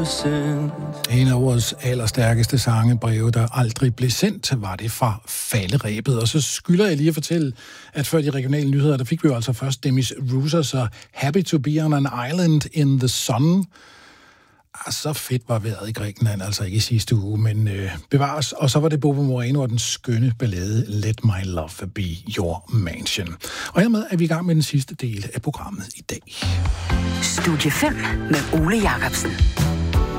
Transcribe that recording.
sendt. En af årets allerstærkeste sangebreve, der aldrig blev sendt, var det fra falderæbet. Og så skylder jeg lige at fortælle, at før de regionale nyheder, der fik vi jo altså først Demis Roussos og Happy to be on an island in the sun. Så fedt var vejret i Grækenland, altså ikke i sidste uge, men bevares. Og så var det Bobo Moreno og den skønne ballade Let My Love Be Your Mansion. Og hermed er vi i gang med den sidste del af programmet i dag. Studie 5 med Ole Jacobsen.